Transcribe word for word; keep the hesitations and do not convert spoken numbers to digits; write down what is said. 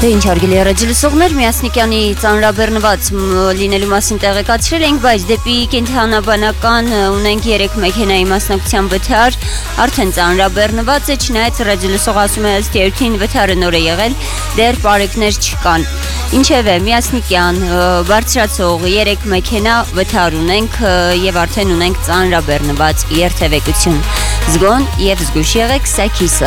Ինչ հարգելի ռադիոլսողներ, Միասնիկյանի ծանրաբեռնված լինելու մասին տեղեկացրել ենք, բայց դեպի կենթանաբանական ունենք երեք մեքենայի մասնակցության վթար, արդեն ծանրաբեռնված է, չնայած ռադիոլսող ասում է ըստ երթին վթարը նոր է եղել, դեռ բարեկներ չկան։ Ինչևէ, Միասնիկյան բարձրացող երեք մեքենա վթար ունենք եւ արդեն ունենք ծանրաբեռնված երթևեկություն։ Զգոն եւ զգուշ եղեք, սա քիսը